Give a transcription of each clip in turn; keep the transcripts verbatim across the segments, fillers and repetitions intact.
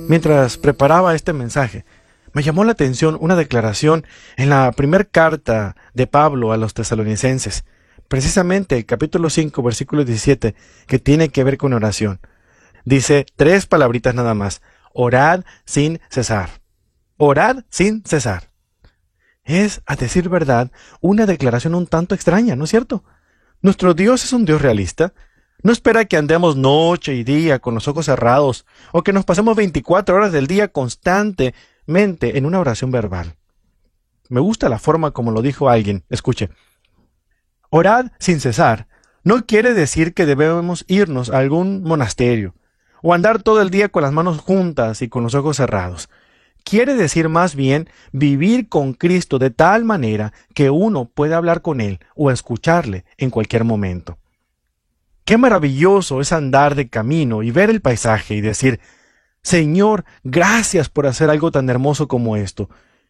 Mientras preparaba este mensaje, me llamó la atención una declaración en la primera carta de Pablo a los tesalonicenses, precisamente el capítulo cinco, versículo diecisiete, que tiene que ver con oración. Dice tres palabritas nada más: orad sin cesar. Orad sin cesar. Es, a decir verdad, una declaración un tanto extraña, ¿no es cierto? Nuestro Dios es un Dios realista. No espera que andemos noche y día con los ojos cerrados o que nos pasemos veinticuatro horas del día constantemente en una oración verbal. Me gusta la forma como lo dijo alguien. Escuche. Orad sin cesar no quiere decir que debemos irnos a algún monasterio o andar todo el día con las manos juntas y con los ojos cerrados. Quiere decir más bien vivir con Cristo de tal manera que uno puede hablar con Él o escucharle en cualquier momento. Qué maravilloso es andar de camino y ver el paisaje y decir: Señor, gracias por hacer algo tan hermoso como esto.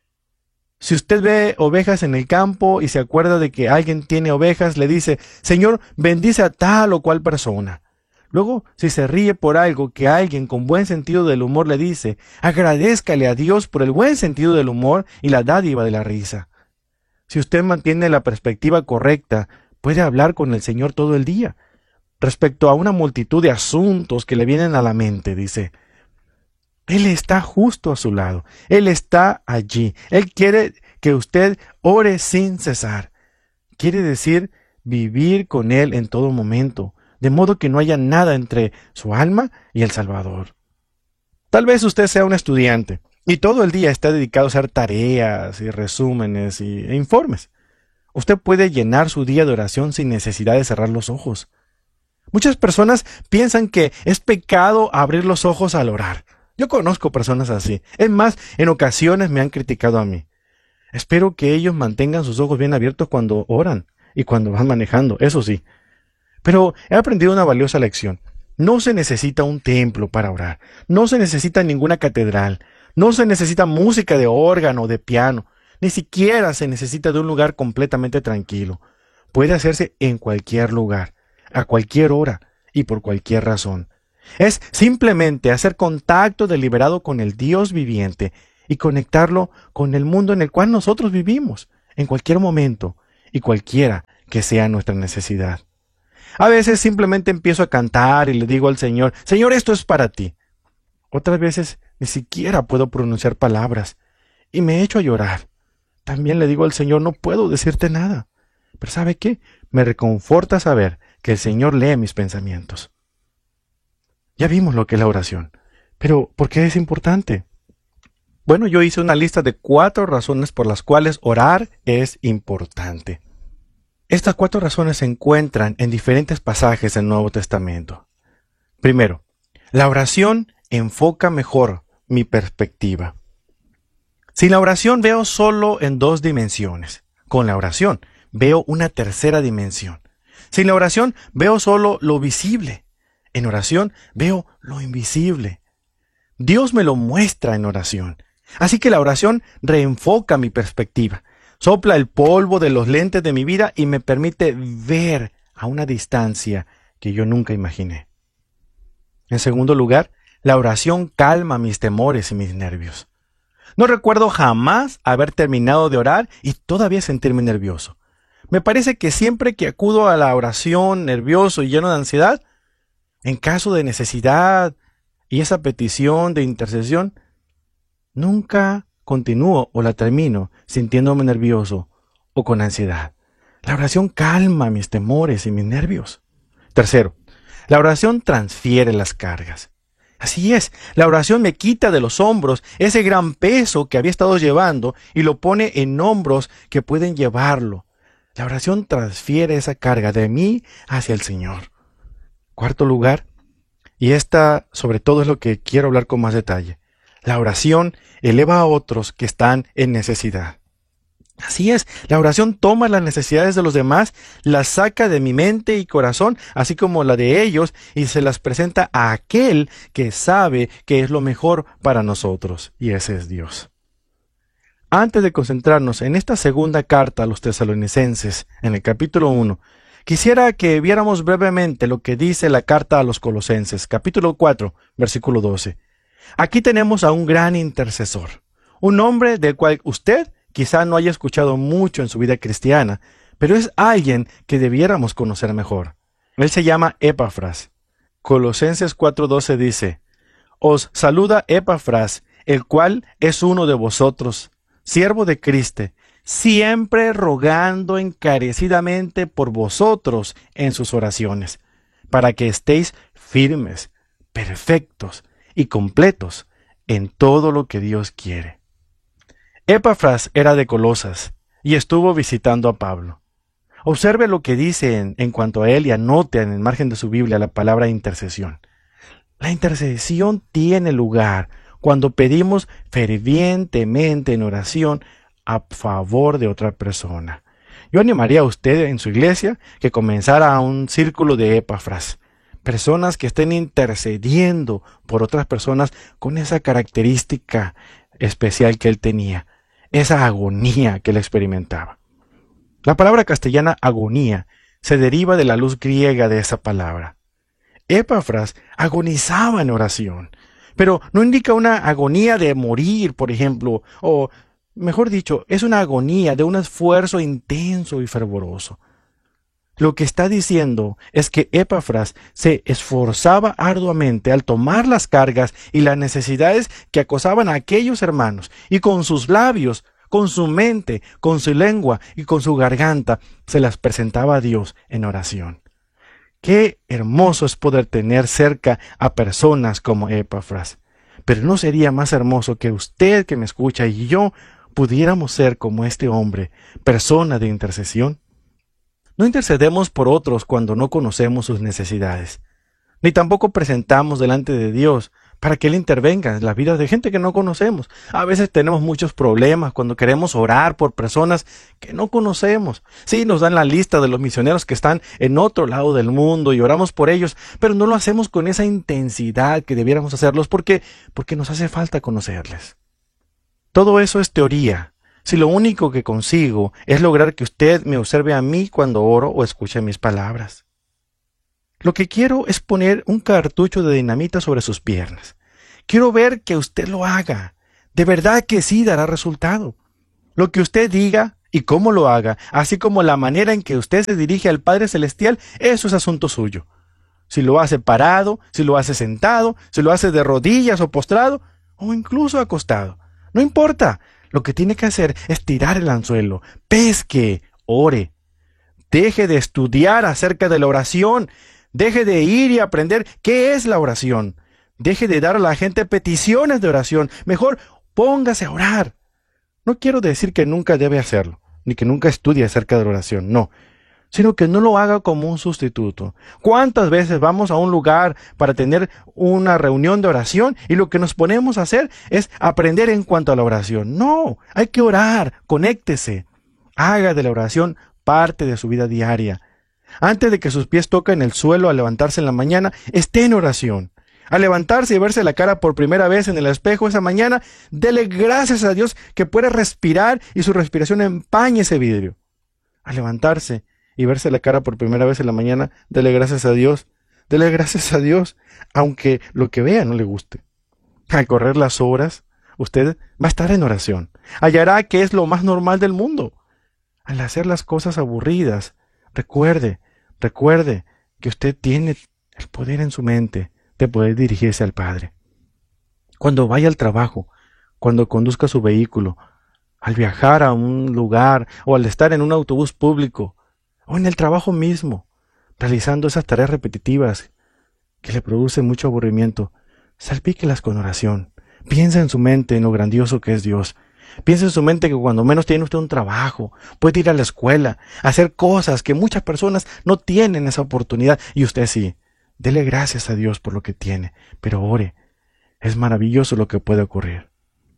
Si usted ve ovejas en el campo y se acuerda de que alguien tiene ovejas, le dice: Señor, bendice a tal o cual persona. Luego, si se ríe por algo que alguien con buen sentido del humor le dice, agradézcale a Dios por el buen sentido del humor y la dádiva de la risa. Si usted mantiene la perspectiva correcta, puede hablar con el Señor todo el día. Respecto a una multitud de asuntos que le vienen a la mente, dice: Él está justo a su lado, Él está allí, Él quiere que usted ore sin cesar. Quiere decir vivir con Él en todo momento, de modo que no haya nada entre su alma y el Salvador. Tal vez usted sea un estudiante y todo el día está dedicado a hacer tareas y resúmenes y, e informes. Usted puede llenar su día de oración sin necesidad de cerrar los ojos. Muchas personas piensan que es pecado abrir los ojos al orar. Yo conozco personas así. Es más, en ocasiones me han criticado a mí. Espero que ellos mantengan sus ojos bien abiertos cuando oran y cuando van manejando, eso sí. Pero he aprendido una valiosa lección. No se necesita un templo para orar. No se necesita ninguna catedral. No se necesita música de órgano o de piano. Ni siquiera se necesita de un lugar completamente tranquilo. Puede hacerse en cualquier lugar, a cualquier hora y por cualquier razón. Es simplemente hacer contacto deliberado con el Dios viviente y conectarlo con el mundo en el cual nosotros vivimos, en cualquier momento y cualquiera que sea nuestra necesidad. A veces simplemente empiezo a cantar y le digo al Señor: Señor, esto es para ti. Otras veces ni siquiera puedo pronunciar palabras y me echo a llorar. También le digo al Señor: no puedo decirte nada. Pero ¿sabe qué? Me reconforta saber que el Señor lee mis pensamientos. Ya vimos lo que es la oración, pero ¿por qué es importante? Bueno, yo hice una lista de cuatro razones por las cuales orar es importante. Estas cuatro razones se encuentran en diferentes pasajes del Nuevo Testamento. Primero, la oración enfoca mejor mi perspectiva. Sin la oración veo solo en dos dimensiones. Con la oración veo una tercera dimensión. Sin la oración veo solo lo visible. En oración veo lo invisible. Dios me lo muestra en oración. Así que la oración reenfoca mi perspectiva. Sopla el polvo de los lentes de mi vida y me permite ver a una distancia que yo nunca imaginé. En segundo lugar, la oración calma mis temores y mis nervios. No recuerdo jamás haber terminado de orar y todavía sentirme nervioso. Me parece que siempre que acudo a la oración nervioso y lleno de ansiedad, en caso de necesidad y esa petición de intercesión, nunca continúo o la termino sintiéndome nervioso o con ansiedad. La oración calma mis temores y mis nervios. Tercero, la oración transfiere las cargas. Así es, la oración me quita de los hombros ese gran peso que había estado llevando y lo pone en hombros que pueden llevarlo. La oración transfiere esa carga de mí hacia el Señor. Cuarto lugar, y esta sobre todo es lo que quiero hablar con más detalle, la oración eleva a otros que están en necesidad. Así es, la oración toma las necesidades de los demás, las saca de mi mente y corazón, así como la de ellos, y se las presenta a aquel que sabe que es lo mejor para nosotros, y ese es Dios. Antes de concentrarnos en esta segunda carta a los tesalonicenses, en el capítulo uno, quisiera que viéramos brevemente lo que dice la carta a los colosenses, capítulo cuatro, versículo doce. Aquí tenemos a un gran intercesor, un hombre del cual usted quizá no haya escuchado mucho en su vida cristiana, pero es alguien que debiéramos conocer mejor. Él se llama Epafras. Colosenses cuatro doce dice: Os saluda Epafras, el cual es uno de vosotros, siervo de Cristo, siempre rogando encarecidamente por vosotros en sus oraciones, para que estéis firmes, perfectos y completos en todo lo que Dios quiere. Epafras era de Colosas y estuvo visitando a Pablo. Observe lo que dice en, en cuanto a él y anote en el margen de su Biblia la palabra intercesión. La intercesión tiene lugar cuando pedimos fervientemente en oración a favor de otra persona. Yo animaría a usted en su iglesia que comenzara un círculo de Epafras, personas que estén intercediendo por otras personas con esa característica especial que él tenía, esa agonía que él experimentaba. La palabra castellana agonía se deriva de la luz griega de esa palabra. Epafras agonizaba en oración, pero no indica una agonía de morir, por ejemplo, o mejor dicho, es una agonía de un esfuerzo intenso y fervoroso. Lo que está diciendo es que Epafras se esforzaba arduamente al tomar las cargas y las necesidades que acosaban a aquellos hermanos, y con sus labios, con su mente, con su lengua y con su garganta se las presentaba a Dios en oración. Qué hermoso es poder tener cerca a personas como Epafras. Pero ¿no sería más hermoso que usted que me escucha y yo pudiéramos ser como este hombre, persona de intercesión? No intercedemos por otros cuando no conocemos sus necesidades, ni tampoco presentamos delante de Dios para que Él intervenga en las vidas de gente que no conocemos. A veces tenemos muchos problemas cuando queremos orar por personas que no conocemos. Sí, nos dan la lista de los misioneros que están en otro lado del mundo y oramos por ellos, pero no lo hacemos con esa intensidad que debiéramos hacerlos porque, porque nos hace falta conocerles. Todo eso es teoría. Si lo único que consigo es lograr que usted me observe a mí cuando oro o escuche mis palabras. Lo que quiero es poner un cartucho de dinamita sobre sus piernas. Quiero ver que usted lo haga. De verdad que sí dará resultado. Lo que usted diga y cómo lo haga, así como la manera en que usted se dirige al Padre Celestial, eso es asunto suyo. Si lo hace parado, si lo hace sentado, si lo hace de rodillas o postrado, o incluso acostado. No importa. Lo que tiene que hacer es tirar el anzuelo, pesque, ore. Deje de estudiar acerca de la oración. Deje de ir y aprender qué es la oración. Deje de dar a la gente peticiones de oración. Mejor póngase a orar. No quiero decir que nunca debe hacerlo, ni que nunca estudie acerca de la oración, no. Sino que no lo haga como un sustituto. ¿Cuántas veces vamos a un lugar para tener una reunión de oración y lo que nos ponemos a hacer es aprender en cuanto a la oración? No, hay que orar, conéctese. Haga de la oración parte de su vida diaria. Antes de que sus pies toquen el suelo al levantarse en la mañana, esté en oración. Al levantarse y verse la cara por primera vez en el espejo esa mañana, dele gracias a Dios que puede respirar y su respiración empañe ese vidrio. Al levantarse y verse la cara por primera vez en la mañana, dele gracias a Dios, dele gracias a Dios, aunque lo que vea no le guste. Al correr las horas, usted va a estar en oración. Hallará que es lo más normal del mundo. Al hacer las cosas aburridas, recuerde, recuerde que usted tiene el poder en su mente de poder dirigirse al Padre. Cuando vaya al trabajo, cuando conduzca su vehículo, al viajar a un lugar o al estar en un autobús público, o en el trabajo mismo, realizando esas tareas repetitivas que le producen mucho aburrimiento, salpíquelas con oración. Piensa en su mente en lo grandioso que es Dios. Piensa en su mente que cuando menos tiene usted un trabajo, puede ir a la escuela, hacer cosas que muchas personas no tienen esa oportunidad, y usted sí. Dele gracias a Dios por lo que tiene, pero ore. Es maravilloso lo que puede ocurrir.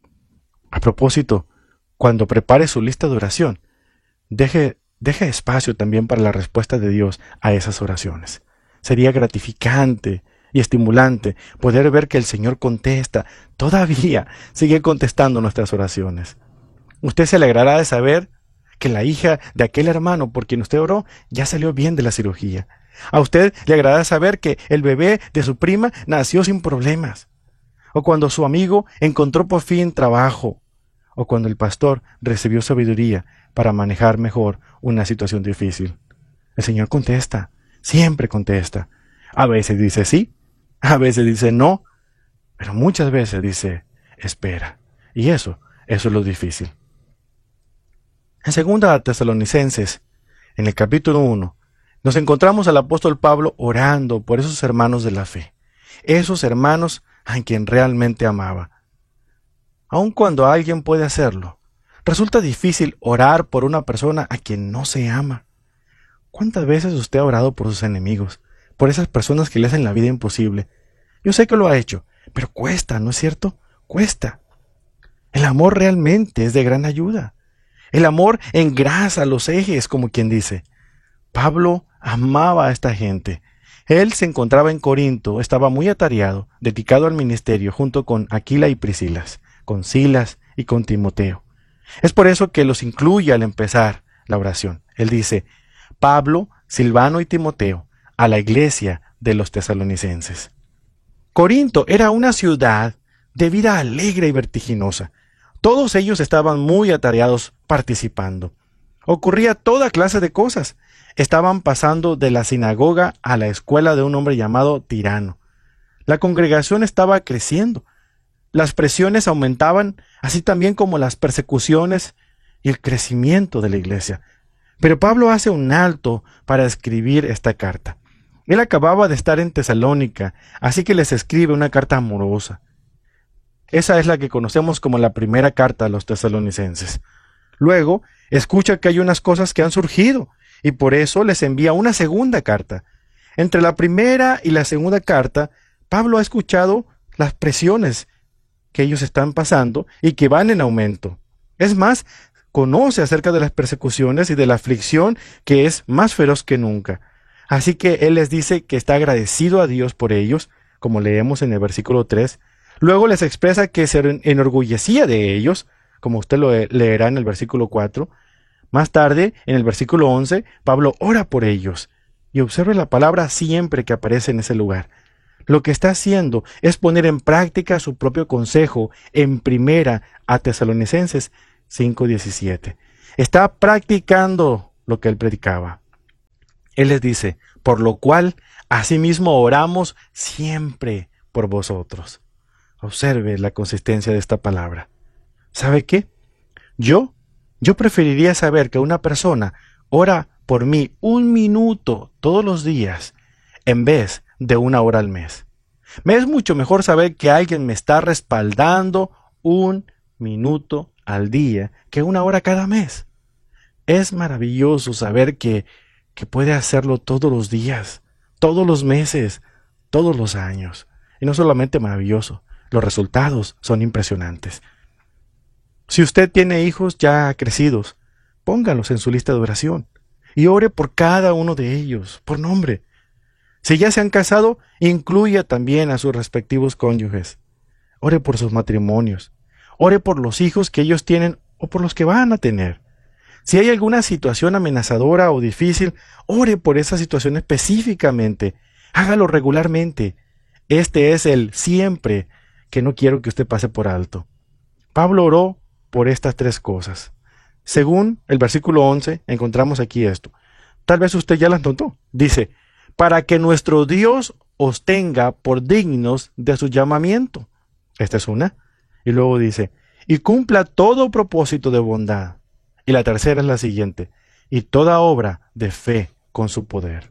A propósito, cuando prepare su lista de oración, deje Deje espacio también para la respuesta de Dios a esas oraciones. Sería gratificante y estimulante poder ver que el Señor contesta, todavía sigue contestando nuestras oraciones. Usted se alegrará de saber que la hija de aquel hermano por quien usted oró ya salió bien de la cirugía. A usted le agradará saber que el bebé de su prima nació sin problemas. o cuando su amigo encontró por fin trabajo, o cuando el pastor recibió sabiduría para manejar mejor una situación difícil. El Señor contesta, siempre contesta. A veces dice sí, a veces dice no, pero muchas veces dice espera. Y eso, eso es lo difícil. En segunda Tesalonicenses, en el capítulo uno, nos encontramos al apóstol Pablo orando por esos hermanos de la fe, esos hermanos a quien realmente amaba. Aun cuando alguien puede hacerlo, resulta difícil orar por una persona a quien no se ama. ¿Cuántas veces usted ha orado por sus enemigos, por esas personas que le hacen la vida imposible? Yo sé que lo ha hecho, pero cuesta, ¿no es cierto? Cuesta. El amor realmente es de gran ayuda. El amor engrasa los ejes, como quien dice. Pablo amaba a esta gente. Él se encontraba en Corinto, estaba muy atareado, dedicado al ministerio, junto con Aquila y Priscilas, con Silas y con Timoteo. Es por eso que los incluye al empezar la oración. Él dice, Pablo, Silvano y Timoteo, a la iglesia de los tesalonicenses. Corinto era una ciudad de vida alegre y vertiginosa. Todos ellos estaban muy atareados participando. Ocurría toda clase de cosas. Estaban pasando de la sinagoga a la escuela de un hombre llamado Tirano. La congregación estaba creciendo. Las presiones aumentaban, así también como las persecuciones y el crecimiento de la iglesia. Pero Pablo hace un alto para escribir esta carta. Él acababa de estar en Tesalónica, así que les escribe una carta amorosa. Esa es la que conocemos como la primera carta a los tesalonicenses. Luego, escucha que hay unas cosas que han surgido, y por eso les envía una segunda carta. Entre la primera y la segunda carta, Pablo ha escuchado las presiones que ellos están pasando y que van en aumento. Es más, conoce acerca de las persecuciones y de la aflicción que es más feroz que nunca. Así que él les dice que está agradecido a Dios por ellos, como leemos en el versículo tres. Luego les expresa que se enorgullecía de ellos, como usted lo leerá en el versículo cuatro. Más tarde, en el versículo once, Pablo ora por ellos. Y observe la palabra siempre que aparece en ese lugar. Lo que está haciendo es poner en práctica su propio consejo en primera a Tesalonicenses cinco diecisiete. Está practicando lo que él predicaba. Él les dice, por lo cual, asimismo oramos siempre por vosotros. Observe la consistencia de esta palabra. ¿Sabe qué? Yo, yo preferiría saber que una persona ora por mí un minuto todos los días en vez de una hora al mes. Me es mucho mejor saber que alguien me está respaldando un minuto al día que una hora cada mes. Es maravilloso saber que, que puede hacerlo todos los días, todos los meses, todos los años. Y no solamente maravilloso, los resultados son impresionantes. Si usted tiene hijos ya crecidos, póngalos en su lista de oración y ore por cada uno de ellos, por nombre. Si ya se han casado, incluya también a sus respectivos cónyuges. Ore por sus matrimonios. Ore por los hijos que ellos tienen o por los que van a tener. Si hay alguna situación amenazadora o difícil, ore por esa situación específicamente. Hágalo regularmente. Este es el siempre que no quiero que usted pase por alto. Pablo oró por estas tres cosas. Según el versículo once, encontramos aquí esto. Tal vez usted ya las notó. Dice, para que nuestro Dios os tenga por dignos de su llamamiento. Esta es una. Y luego dice, y cumpla todo propósito de bondad. Y la tercera es la siguiente, y toda obra de fe con su poder.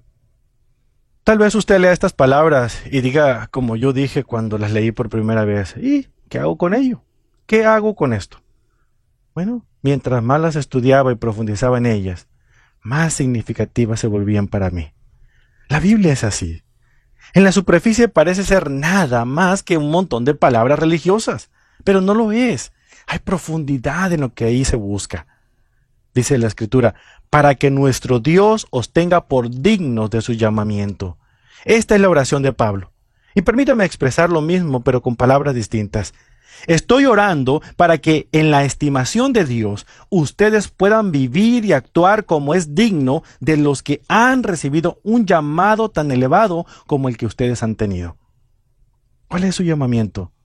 Tal vez usted lea estas palabras y diga, como yo dije cuando las leí por primera vez, ¿y qué hago con ello? ¿Qué hago con esto? Bueno, mientras más las estudiaba y profundizaba en ellas, más significativas se volvían para mí. La Biblia es así. En la superficie parece ser nada más que un montón de palabras religiosas, pero no lo es. Hay profundidad en lo que ahí se busca. Dice la Escritura, para que nuestro Dios os tenga por dignos de su llamamiento. Esta es la oración de Pablo. Y permítame expresar lo mismo, pero con palabras distintas. Estoy orando para que en la estimación de Dios ustedes puedan vivir y actuar como es digno de los que han recibido un llamado tan elevado como el que ustedes han tenido. ¿Cuál es su llamamiento?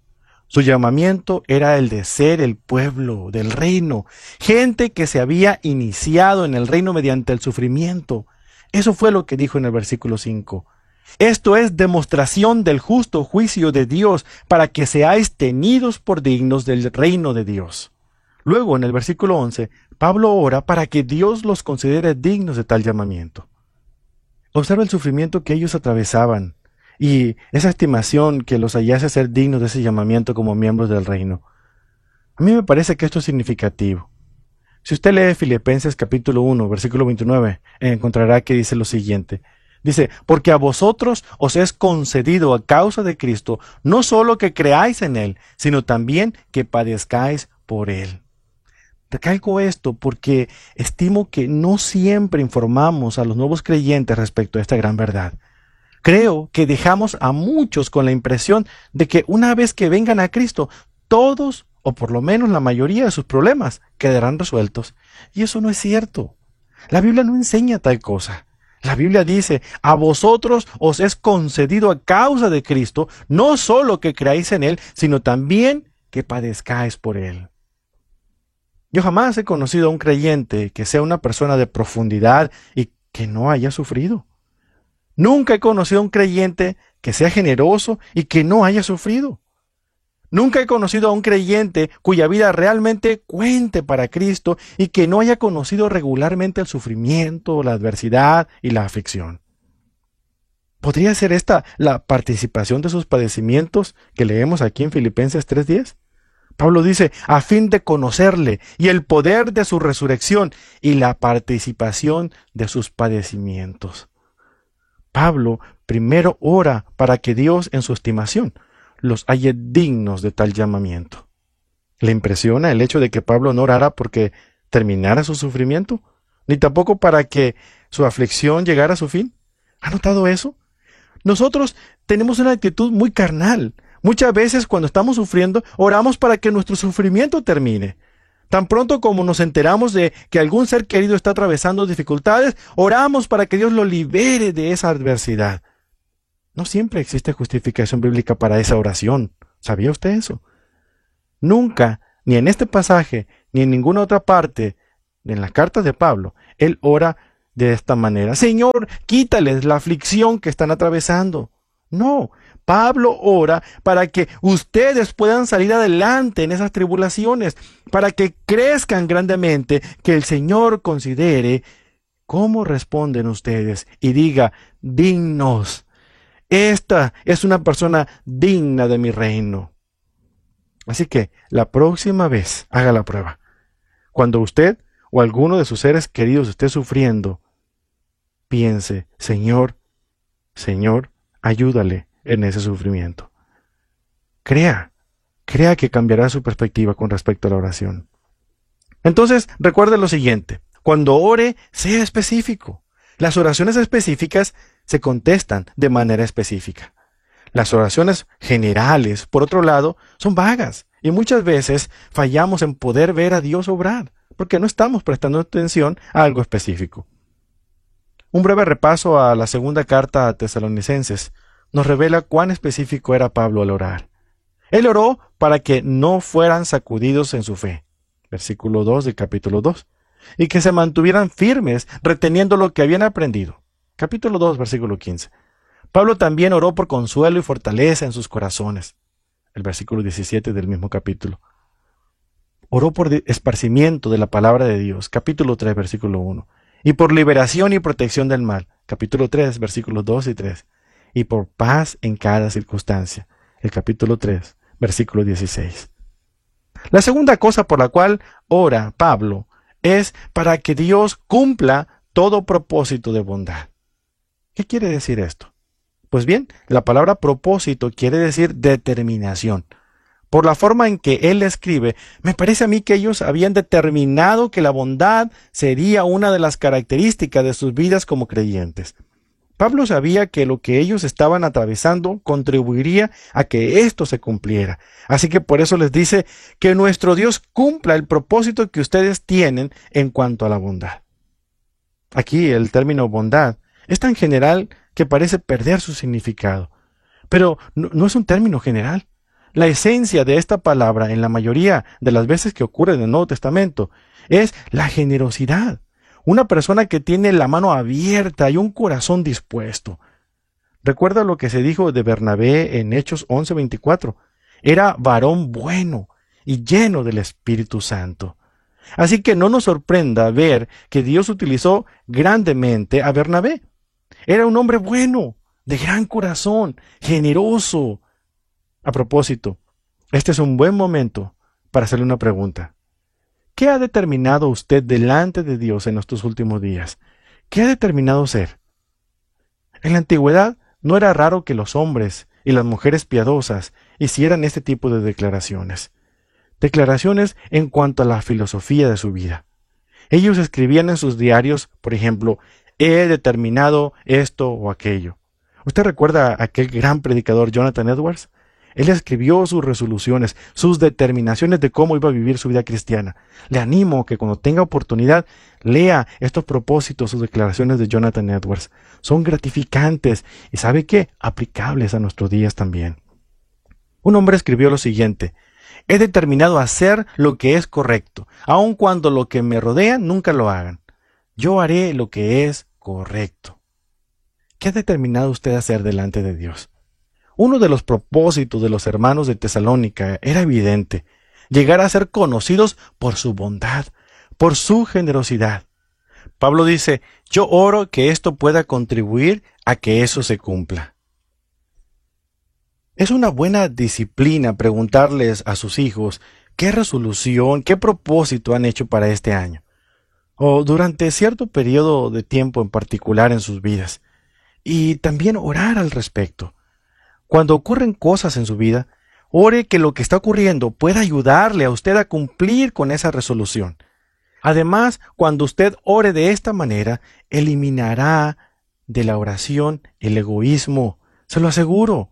Su llamamiento era el de ser el pueblo del reino, gente que se había iniciado en el reino mediante el sufrimiento. Eso fue lo que dijo en el versículo cinco. Esto es demostración del justo juicio de Dios para que seáis tenidos por dignos del reino de Dios. Luego, en el versículo once, Pablo ora para que Dios los considere dignos de tal llamamiento. Observa el sufrimiento que ellos atravesaban y esa estimación que los hallase ser dignos de ese llamamiento como miembros del reino. A mí me parece que esto es significativo. Si usted lee Filipenses capítulo uno, versículo veintinueve, encontrará que dice lo siguiente. Dice, porque a vosotros os es concedido a causa de Cristo, no solo que creáis en Él, sino también que padezcáis por Él. Recalco esto porque estimo que no siempre informamos a los nuevos creyentes respecto a esta gran verdad. Creo que dejamos a muchos con la impresión de que una vez que vengan a Cristo, todos, o por lo menos la mayoría de sus problemas, quedarán resueltos. Y eso no es cierto. La Biblia no enseña tal cosa. La Biblia dice, a vosotros os es concedido a causa de Cristo, no solo que creáis en Él, sino también que padezcáis por Él. Yo jamás he conocido a un creyente que sea una persona de profundidad y que no haya sufrido. Nunca he conocido a un creyente que sea generoso y que no haya sufrido. Nunca he conocido a un creyente cuya vida realmente cuente para Cristo y que no haya conocido regularmente el sufrimiento, la adversidad y la aflicción. ¿Podría ser esta la participación de sus padecimientos que leemos aquí en Filipenses tres diez? Pablo dice, a fin de conocerle y el poder de su resurrección y la participación de sus padecimientos. Pablo primero ora para que Dios en su estimación los halle dignos de tal llamamiento. ¿Le impresiona el hecho de que Pablo no orara porque terminara su sufrimiento? Ni tampoco para que su aflicción llegara a su fin. ¿Ha notado eso? Nosotros tenemos una actitud muy carnal. Muchas veces cuando estamos sufriendo, oramos para que nuestro sufrimiento termine. Tan pronto como nos enteramos de que algún ser querido está atravesando dificultades, oramos para que Dios lo libere de esa adversidad. No siempre existe justificación bíblica para esa oración. ¿Sabía usted eso? Nunca, ni en este pasaje, ni en ninguna otra parte, en las cartas de Pablo, él ora de esta manera. Señor, quítales la aflicción que están atravesando. No, Pablo ora para que ustedes puedan salir adelante en esas tribulaciones, para que crezcan grandemente, que el Señor considere cómo responden ustedes y diga, dignos. Esta es una persona digna de mi reino. Así que la próxima vez haga la prueba. Cuando usted o alguno de sus seres queridos esté sufriendo, piense, Señor, Señor, ayúdale en ese sufrimiento. Crea, crea que cambiará su perspectiva con respecto a la oración. Entonces, recuerde lo siguiente, cuando ore, sea específico. Las oraciones específicas se contestan de manera específica. Las oraciones generales, por otro lado, son vagas y muchas veces fallamos en poder ver a Dios obrar, porque no estamos prestando atención a algo específico. Un breve repaso a la segunda carta a Tesalonicenses nos revela cuán específico era Pablo al orar. Él oró para que no fueran sacudidos en su fe, versículo dos del capítulo dos, y que se mantuvieran firmes reteniendo lo que habían aprendido. Capítulo dos, versículo quince. Pablo también oró por consuelo y fortaleza en sus corazones. El versículo diecisiete del mismo capítulo. Oró por esparcimiento de la palabra de Dios. Capítulo tres, versículo uno. Y por liberación y protección del mal. Capítulo tres, versículos dos y tres. Y por paz en cada circunstancia. El capítulo tres, versículo dieciséis. La segunda cosa por la cual ora Pablo es para que Dios cumpla todo propósito de bondad. ¿Qué quiere decir esto? Pues bien, la palabra propósito quiere decir determinación. Por la forma en que él escribe, me parece a mí que ellos habían determinado que la bondad sería una de las características de sus vidas como creyentes. Pablo sabía que lo que ellos estaban atravesando contribuiría a que esto se cumpliera. Así que por eso les dice que nuestro Dios cumpla el propósito que ustedes tienen en cuanto a la bondad. Aquí el término bondad es tan general que parece perder su significado. Pero no, no es un término general. La esencia de esta palabra, en la mayoría de las veces que ocurre en el Nuevo Testamento, es la generosidad. Una persona que tiene la mano abierta y un corazón dispuesto. Recuerda lo que se dijo de Bernabé en Hechos once veinticuatro. Era varón bueno y lleno del Espíritu Santo. Así que no nos sorprenda ver que Dios utilizó grandemente a Bernabé. Era un hombre bueno, de gran corazón, generoso. A propósito, este es un buen momento para hacerle una pregunta. ¿Qué ha determinado usted delante de Dios en estos últimos días? ¿Qué ha determinado ser? En la antigüedad no era raro que los hombres y las mujeres piadosas hicieran este tipo de declaraciones. Declaraciones en cuanto a la filosofía de su vida. Ellos escribían en sus diarios, por ejemplo, he determinado esto o aquello. ¿Usted recuerda a aquel gran predicador Jonathan Edwards? Él escribió sus resoluciones, sus determinaciones de cómo iba a vivir su vida cristiana. Le animo a que cuando tenga oportunidad lea estos propósitos, sus declaraciones de Jonathan Edwards. Son gratificantes y, ¿sabe qué? Aplicables a nuestros días también. Un hombre escribió lo siguiente: he determinado hacer lo que es correcto, aun cuando lo que me rodean nunca lo hagan. Yo haré lo que es correcto. ¿Qué ha determinado usted hacer delante de Dios? Uno de los propósitos de los hermanos de Tesalónica era evidente: llegar a ser conocidos por su bondad, por su generosidad. Pablo dice, yo oro que esto pueda contribuir a que eso se cumpla. Es una buena disciplina preguntarles a sus hijos qué resolución, qué propósito han hecho para este año, o durante cierto periodo de tiempo en particular en sus vidas, y también orar al respecto. Cuando ocurren cosas en su vida, ore que lo que está ocurriendo pueda ayudarle a usted a cumplir con esa resolución. Además, cuando usted ore de esta manera, eliminará de la oración el egoísmo, se lo aseguro.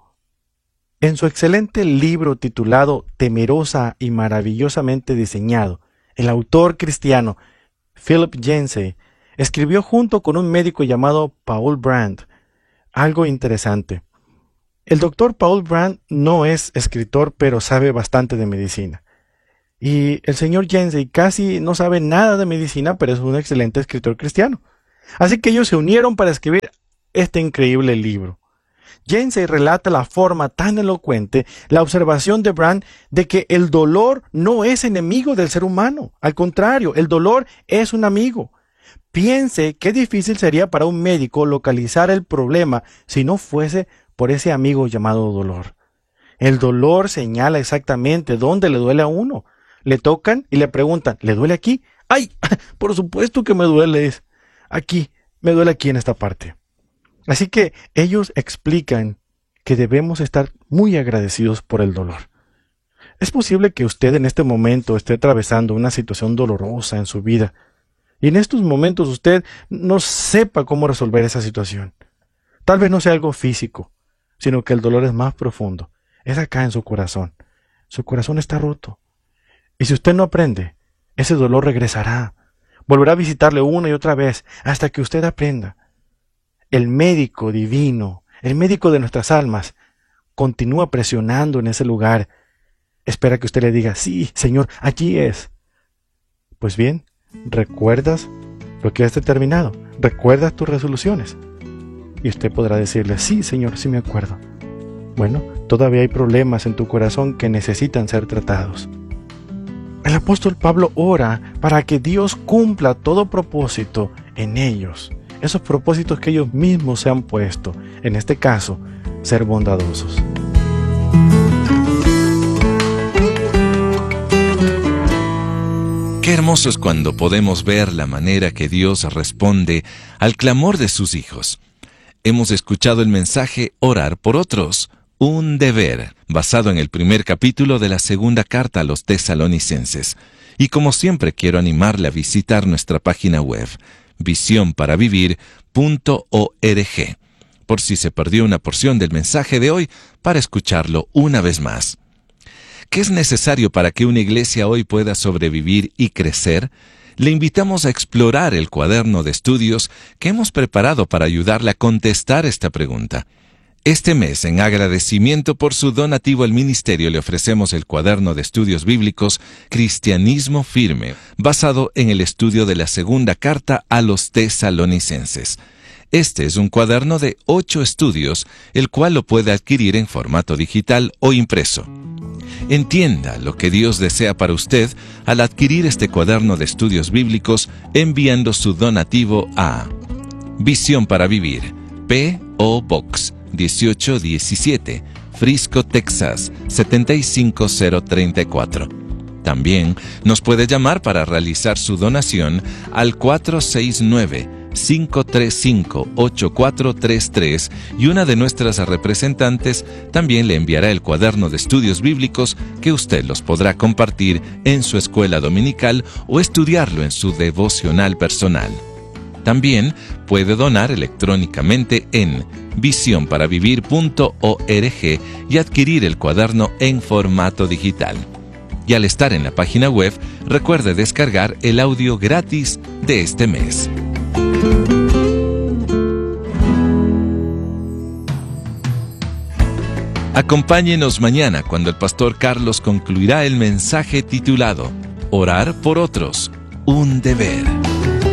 En su excelente libro titulado Temerosa y maravillosamente diseñado, el autor cristiano Philip Yancey escribió junto con un médico llamado Paul Brand algo interesante. El doctor Paul Brand no es escritor, pero sabe bastante de medicina. Y el señor Yancey casi no sabe nada de medicina, pero es un excelente escritor cristiano. Así que ellos se unieron para escribir este increíble libro. Yancey relata la forma tan elocuente, la observación de Brand de que el dolor no es enemigo del ser humano. Al contrario, el dolor es un amigo. Piense qué difícil sería para un médico localizar el problema si no fuese por ese amigo llamado dolor. El dolor señala exactamente dónde le duele a uno. Le tocan y le preguntan, ¿le duele aquí? ¡Ay! Por supuesto que me duele. Aquí, me duele aquí en esta parte. Así que ellos explican que debemos estar muy agradecidos por el dolor. Es posible que usted en este momento esté atravesando una situación dolorosa en su vida, y en estos momentos usted no sepa cómo resolver esa situación. Tal vez no sea algo físico, sino que el dolor es más profundo. Es acá en su corazón. Su corazón está roto. Y si usted no aprende, ese dolor regresará. Volverá a visitarle una y otra vez hasta que usted aprenda. El médico divino, el médico de nuestras almas, continúa presionando en ese lugar. Espera que usted le diga, sí, Señor, allí es. Pues bien, ¿recuerdas lo que has determinado? ¿Recuerdas tus resoluciones? Y usted podrá decirle, sí, Señor, sí me acuerdo. Bueno, todavía hay problemas en tu corazón que necesitan ser tratados. El apóstol Pablo ora para que Dios cumpla todo propósito en ellos. Esos propósitos que ellos mismos se han puesto. En este caso, ser bondadosos. Qué hermoso es cuando podemos ver la manera que Dios responde al clamor de sus hijos. Hemos escuchado el mensaje Orar por otros, un deber, basado en el primer capítulo de la segunda carta a los tesalonicenses. Y como siempre quiero animarle a visitar nuestra página web, visión para vivir punto org, por si se perdió una porción del mensaje de hoy, para escucharlo una vez más. ¿Qué es necesario para que una iglesia hoy pueda sobrevivir y crecer? Le invitamos a explorar el cuaderno de estudios que hemos preparado para ayudarle a contestar esta pregunta. Este mes, en agradecimiento por su donativo al ministerio, le ofrecemos el cuaderno de estudios bíblicos Cristianismo Firme, basado en el estudio de la segunda carta a los tesalonicenses. Este es un cuaderno de ocho estudios, el cual lo puede adquirir en formato digital o impreso. Entienda lo que Dios desea para usted al adquirir este cuaderno de estudios bíblicos enviando su donativo a Visión para Vivir, P O Box dieciocho diecisiete, Frisco, Texas setenta y cinco cero treinta y cuatro. También nos puede llamar para realizar su donación al cuatro seis nueve, cinco tres cinco, ocho cuatro tres tres y una de nuestras representantes también le enviará el cuaderno de estudios bíblicos que usted los podrá compartir en su escuela dominical o estudiarlo en su devocional personal. También puede donar electrónicamente en visión para vivir punto org y adquirir el cuaderno en formato digital. Y al estar en la página web, recuerde descargar el audio gratis de este mes. Acompáñenos mañana cuando el pastor Carlos concluirá el mensaje titulado Orar por otros, un deber.